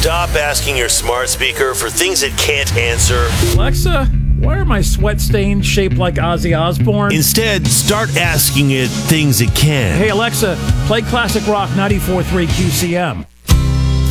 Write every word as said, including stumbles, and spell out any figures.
Stop asking your smart speaker for things it can't answer. Alexa, why are my sweat stains shaped like Ozzy Osbourne? Instead, start asking it things it can. Hey, Alexa, play classic rock ninety-four point three Q C M.